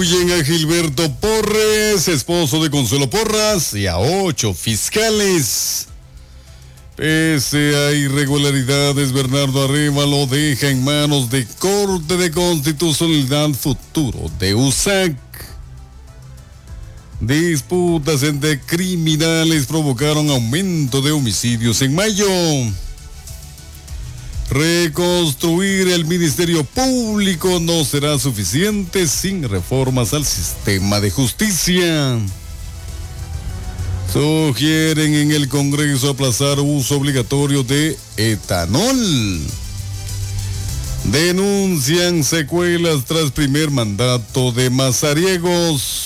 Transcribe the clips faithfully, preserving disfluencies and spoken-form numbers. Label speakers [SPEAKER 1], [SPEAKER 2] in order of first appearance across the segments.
[SPEAKER 1] Incluyen a Gilberto Porres, esposo de Consuelo Porras, y a ocho fiscales. Pese a irregularidades, Bernardo Arévalo deja en manos de Corte de Constitucionalidad futuro de U S A C. Disputas entre criminales provocaron aumento de homicidios en mayo. Reconstruir el Ministerio Público no será suficiente sin reformas al sistema de justicia. Sugieren en el Congreso aplazar uso obligatorio de etanol. Denuncian secuelas tras primer mandato de Mazariegos.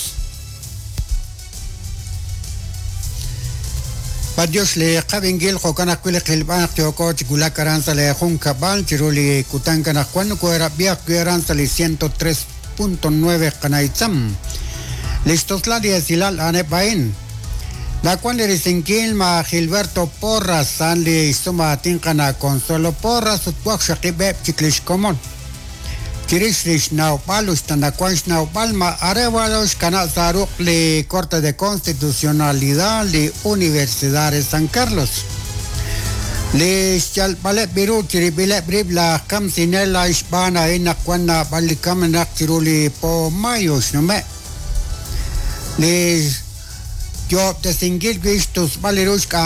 [SPEAKER 2] Padios le Kabingil, Hokana Quilban, Teococh, Gulakaranza, le Junca Bal, Chiruli, Kutankan, Juan, Cuerabia, Cueranza, le ciento tres punto nueve Kanaitzam. Listos la de Silal Anepain. La cual eres en Quilma, Gilberto Porras, Sanli, Suma, Tincana, Consuelo Porras, Utwak, Beb, Chiclish Común. Kirishrish Naupalus, Tanaquans Naupalma, Arevalos, Canazaruk, le Corte de Constitucionalidad, le Universidad de San Carlos. Le Chalpalet Biru, Chiribilet Bribla, Camcinella, Hispana, Enaquana, Balicamenak, Chiruli, Po Mayos, no me. Le Yo te singil Gistus, Valeruska.